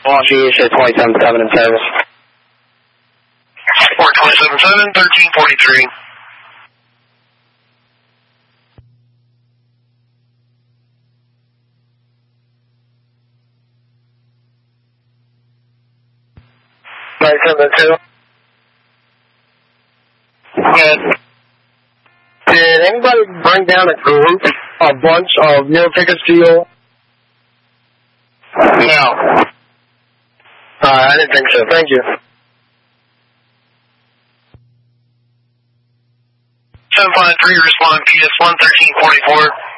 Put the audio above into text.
GSA 27-7 in service. Support 27-7, 1343. Did anybody bring down a bunch of meal tickets to you? No. I didn't think so. Thank you. 753, respond PS 11344.